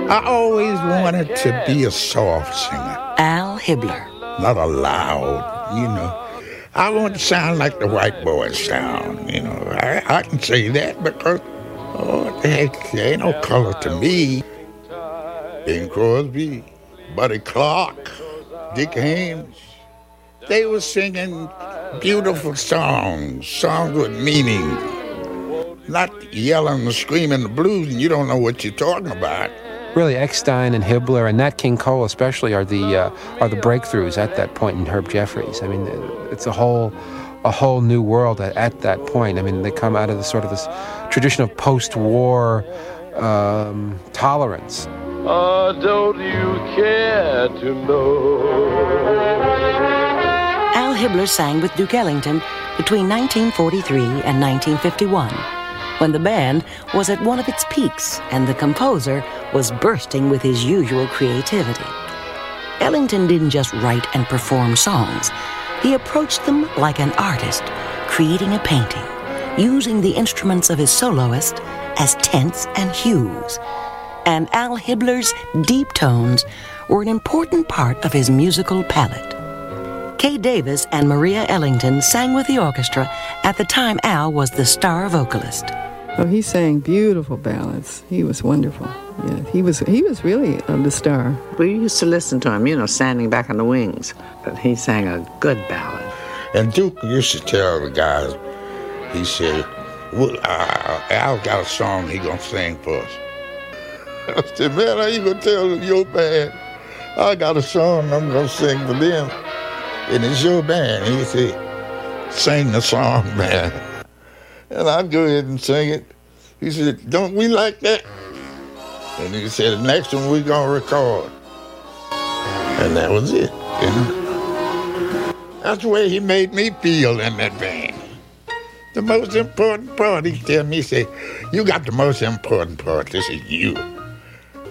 I always wanted to be a soft singer. Al Hibbler. Not a loud, I want to sound like the white boys sound, I can say that because, what the heck, there ain't no color to me. Bing Crosby, Buddy Clark, Dick Haymes, they were singing beautiful songs with meaning. Not yelling and screaming the blues and you don't know what you're talking about. Really, Eckstein and Hibbler and Nat King Cole especially are the breakthroughs at that point in Herb Jeffries. I mean, it's a whole new world at that point. I mean, they come out of this tradition of post-war tolerance. Don't you care to know? Al Hibbler sang with Duke Ellington between 1943 and 1951, when the band was at one of its peaks and the composer was bursting with his usual creativity. Ellington didn't just write and perform songs. He approached them like an artist, creating a painting, using the instruments of his soloist as tints and hues. And Al Hibbler's deep tones were an important part of his musical palette. Kay Davis and Maria Ellington sang with the orchestra at the time Al was the star vocalist. Oh, he sang beautiful ballads. He was wonderful. Yeah, he was really the star. We used to listen to him, standing back in the wings. But he sang a good ballad. And Duke used to tell the guys, he said, well, Al got a song he gonna sing for us. I said, man, how you gonna tell your band I got a song I'm gonna sing for them? And it's your band. He said, sing the song, man. And I'd go ahead and sing it. He said, don't we like that? And he said, the next one we're going to record. And that was it. That's the way he made me feel in that band. The most important part, he tell me, he said, you got the most important part. This is you.